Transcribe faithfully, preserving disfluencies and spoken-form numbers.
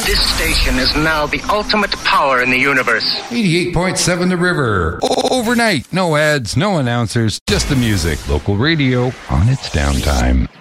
This station is now the ultimate power in the universe. eighty-eight point seven The River. O- overnight. No ads, no announcers, just the music. Local radio on its downtime.